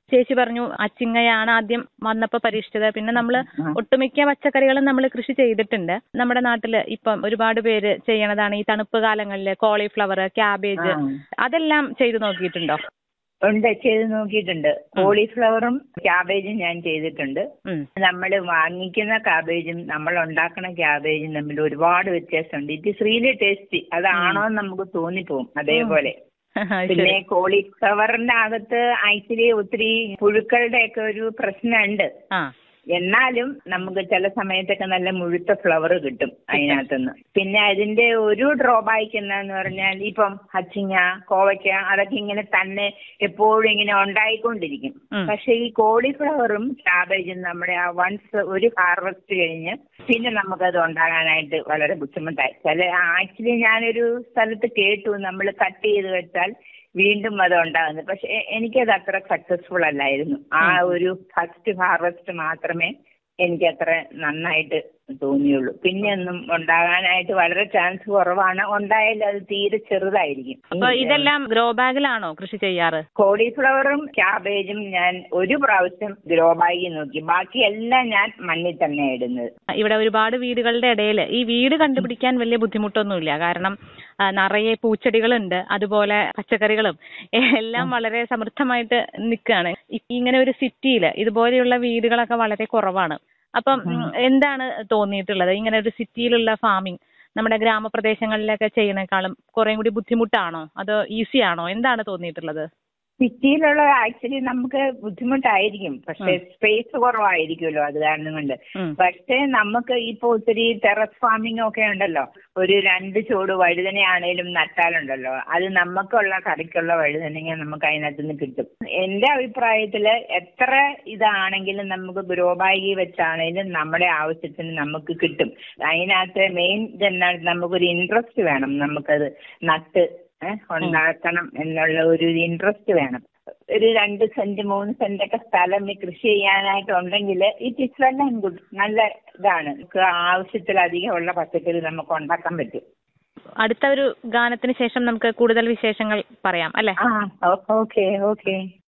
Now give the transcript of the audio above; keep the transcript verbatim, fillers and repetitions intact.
ചേച്ചി പറഞ്ഞു അച്ചിങ്ങയാണ് ആദ്യം വന്നപ്പോൾ പരീക്ഷിച്ചത്. പിന്നെ നമ്മൾ ഒട്ടുമിക്ക പച്ചക്കറികളും നമ്മൾ കൃഷി ചെയ്തിട്ടുണ്ട്. നമ്മുടെ നാട്ടില് ഇപ്പം ഒരുപാട് പേര് ചെയ്യണതാണ് ഈ തണുപ്പ് കാലങ്ങളിൽ കോളിഫ്ലവർ, ക്യാബേജ്, അതെല്ലാം ചെയ്തു നോക്കിയിട്ടുണ്ടോ? ഉണ്ട്, ചെയ്ത് നോക്കിയിട്ടുണ്ട്. കോളിഫ്ലവറും ക്യാബേജും ഞാൻ ചെയ്തിട്ടുണ്ട്. നമ്മൾ വാങ്ങിക്കുന്ന ക്യാബേജും നമ്മൾ ഉണ്ടാക്കുന്ന ക്യാബേജും തമ്മിൽ ഒരുപാട് വ്യത്യാസമുണ്ട്. It is really tasty. അതാണോ എന്ന് നമുക്ക് തോന്നിപ്പോവും. അതേപോലെ പിന്നെ കോളിഫ്ലവറിന്റെ അകത്ത് ആക്ച്വലി ഒത്തിരി പുഴുക്കളുടെ ഒക്കെ ഒരു പ്രശ്നമുണ്ട്. എന്നാലും നമുക്ക് ചില സമയത്തൊക്കെ നല്ല മുഴുത്ത ഫ്ലവർ കിട്ടും അതിനകത്തുനിന്ന്. പിന്നെ അതിന്റെ ഒരു ഡ്രോബാക്ക് എന്താന്ന് പറഞ്ഞാൽ ഇപ്പം അച്ചിങ്ങ, കോവയ്ക്ക അതൊക്കെ ഇങ്ങനെ തന്നെ എപ്പോഴും ഇങ്ങനെ ഉണ്ടായിക്കൊണ്ടിരിക്കും. പക്ഷെ ഈ കോളിഫ്ലവറും ക്യാബേജും നമ്മുടെ ആ വൺസ് ഒരു ഹാർവെസ്റ്റ് കഴിഞ്ഞ് പിന്നെ നമുക്കത് ഉണ്ടാകാനായിട്ട് വളരെ ബുദ്ധിമുട്ടായി. ചില ആക്ച്വലി ഞാനൊരു സ്ഥലത്ത് കേട്ടു, നമ്മൾ കട്ട് ചെയ്ത് വെച്ചാൽ വീണ്ടും അത് ഉണ്ടാകുന്നത്. പക്ഷെ എനിക്കത് അത്ര സക്സസ്ഫുൾ അല്ലായിരുന്നു. ആ ഒരു ഫസ്റ്റ് ഹാർവെസ്റ്റ് മാത്രമേ എനിക്കത്ര നന്നായിട്ട് തോന്നിയുള്ളൂ. പിന്നെ ഒന്നും ഉണ്ടാകാനായിട്ട് വളരെ ചാൻസ് കുറവാണ്. ഉണ്ടായാലും അത് തീരെ ചെറുതായിരിക്കും. അപ്പൊ ഇതെല്ലാം ഗ്രോ ബാഗിലാണോ കൃഷി ചെയ്യാറ്? കോളിഫ്ലവറും ക്യാബേജും ഞാൻ ഒരു പ്രാവശ്യം ഗ്രോ ബാഗിൽ നോക്കി, ബാക്കി എല്ലാം ഞാൻ മണ്ണിൽ തന്നെ ഇടുന്നത്. ഇവിടെ ഒരുപാട് വീടുകളുടെ ഇടയിൽ ഈ വീട് കണ്ടുപിടിക്കാൻ വലിയ ബുദ്ധിമുട്ടൊന്നുമില്ല. കാരണം നിറയെ പൂച്ചെടികളുണ്ട്, അതുപോലെ പച്ചക്കറികളും എല്ലാം വളരെ സമൃദ്ധമായിട്ട് നിൽക്കുകയാണ്. ഇങ്ങനെ ഒരു സിറ്റിയിൽ ഇതുപോലെയുള്ള വീടുകളൊക്കെ വളരെ കുറവാണ്. അപ്പം എന്താണ് തോന്നിയിട്ടുള്ളത്, ഇങ്ങനെ ഒരു സിറ്റിയിലുള്ള ഫാമിംഗ് നമ്മുടെ ഗ്രാമപ്രദേശങ്ങളിലൊക്കെ ചെയ്യുന്നേക്കാളും കുറെ കൂടി ബുദ്ധിമുട്ടാണോ അതോ ഈസി ആണോ, എന്താണ് തോന്നിയിട്ടുള്ളത്? സിറ്റിയിലുള്ള ആക്ച്വലി നമുക്ക് ബുദ്ധിമുട്ടായിരിക്കും, പക്ഷെ സ്പേസ് കുറവായിരിക്കുമല്ലോ അത് കാരണം കൊണ്ട്. പക്ഷേ നമുക്ക് ഇപ്പൊ ഒത്തിരി ടെറസ് ഫാമിംഗ് ഒക്കെ ഉണ്ടല്ലോ. ഒരു രണ്ട് ചുവട് വഴുതനയാണേലും നട്ടാലുണ്ടല്ലോ അത് നമുക്കുള്ള കറിക്കുള്ള വഴുതനങ്ങ നമുക്ക് അതിനകത്ത് നിന്ന് കിട്ടും. എന്റെ അഭിപ്രായത്തില് എത്ര ഇതാണെങ്കിലും നമുക്ക് ഗ്രോ ബാഗിൽ വെച്ചാണേലും നമ്മുടെ ആവശ്യത്തിന് നമുക്ക് കിട്ടും. അതിനകത്ത് മെയിൻ ഇതെന്താണ്, നമുക്കൊരു ഇൻട്രസ്റ്റ് വേണം. നമുക്കത് നട്ട് ഉണ്ടാക്കണം എന്നുള്ള ഒരു ഇൻട്രസ്റ്റ് വേണം. ഒരു രണ്ട് സെന്റ് മൂന്ന് സെന്റ് ഒക്കെ സ്ഥലം കൃഷി ചെയ്യാനായിട്ടുണ്ടെങ്കിൽ it is well and good. നല്ല ഇതാണ്, നമുക്ക് ആവശ്യത്തിലധികം ഉള്ള പച്ചക്കറി നമുക്ക് ഉണ്ടാക്കാൻ പറ്റും. അടുത്ത ഒരു ഗാനത്തിന് ശേഷം നമുക്ക് കൂടുതൽ വിശേഷങ്ങൾ പറയാം അല്ലെ? ആ ഓക്കെ ഓക്കെ.